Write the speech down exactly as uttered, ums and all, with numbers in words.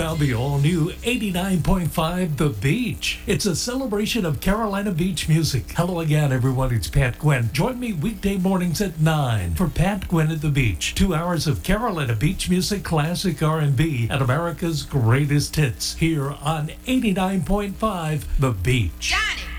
now the all-new eighty-nine point five The Beach. It's a celebration of Carolina Beach music. Hello again, everyone. It's Pat Gwynn. Join me weekday mornings at nine for Pat Gwynn at the Beach. Two hours of Carolina Beach music, classic R and B, and America's greatest hits here on eighty-nine point five The Beach. Johnny!